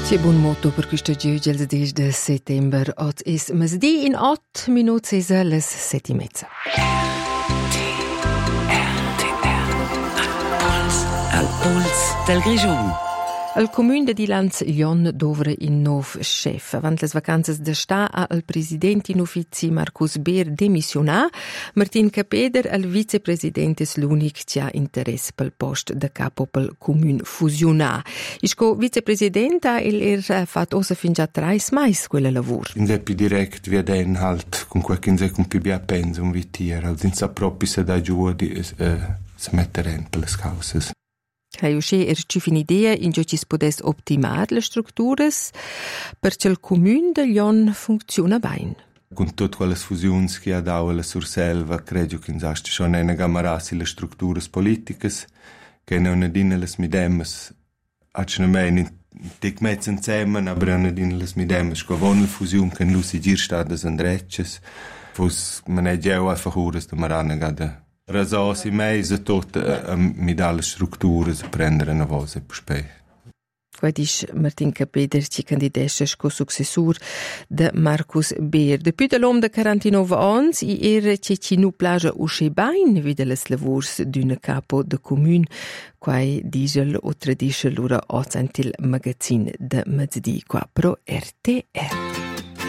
C'è buon motto per questo giugno, il 10 di settembre. Oggi è mezzodì in 8 minuti, è le 7:30. Al puls del Grigion. Il comune di Lanz-Lion dovre in nuovo chef. Avant le vacanze d'estate ha il presidente in uffizi Marcus Beer demissionato. Martin Capeder, il vicepresidente, è l'unico che ha interesse per il posto di capo per il comune fusionato. Il vicepresidente ha fatto aussi fin già 3 mesi quel lavoro. In è più direct via den halt con quel che in con più bia pensa un vitier, al senza proprio se da giù di smettere per le cause. Hai uscì un'idea in cui si potesse ottimare le strutture perché il comune di Lion funziona bene. Con tutte quelle fusioni che ha dato la Surselva, credo che in questo sono una gamarassi le strutture politiche che non dicono le midemes, hanno mai tic mezzo insieme, ma non dicono le midemes, che con la fusione che non si gira state andrecces, fos man è già einfach ores da marana gada. Razossi mese tot mi dà le strutture per prendere una voce per spei. Questo è Martin Capeder, che candidesce come successore di Marcus Beer. Dopo l'uomo di 49 anni, era che non plage uscire bene vide le lavori di un capo di comune, che dice o tradisce loro il magazzino di mezzodì qua pro RTR.